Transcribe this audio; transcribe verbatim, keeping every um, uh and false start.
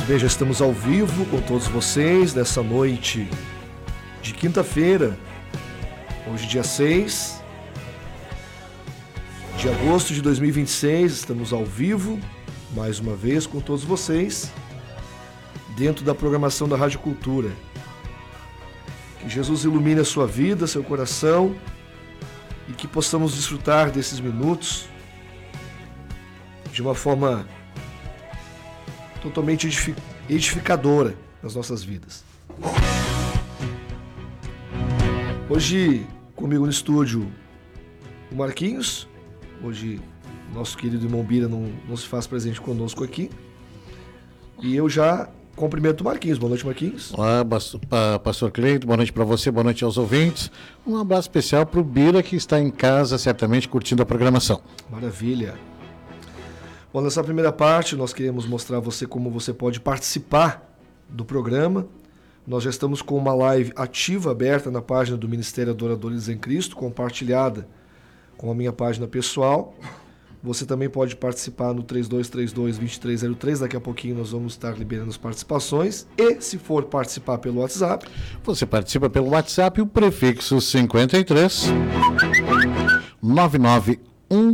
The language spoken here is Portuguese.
Bem, já estamos ao vivo com todos vocês nessa noite de quinta-feira, hoje dia seis de agosto de dois mil e vinte e seis, estamos ao vivo, mais uma vez com todos vocês, dentro da programação da Rádio Cultura. Que Jesus ilumine a sua vida, seu coração, e que possamos desfrutar desses minutos de uma forma totalmente edificadora nas nossas vidas. Hoje, comigo no estúdio, o Marquinhos. Hoje, nosso querido irmão Bira não, não se faz presente conosco aqui. E eu já cumprimento o Marquinhos. Boa noite, Marquinhos. Olá, pastor Cleito. Boa noite para você, boa noite aos ouvintes. Um abraço especial para o Bira, que está em casa, certamente curtindo a programação. Maravilha. Bom, nessa primeira parte, nós queremos mostrar a você como você pode participar do programa. Nós já estamos com uma live ativa, aberta na página do Ministério Adoradores em Cristo, compartilhada com a minha página pessoal. Você também pode participar no três dois três dois, dois três zero três. Daqui a pouquinho nós vamos estar liberando as participações. E se for participar pelo WhatsApp... Você participa pelo WhatsApp, o prefixo cinquenta e três, nove nove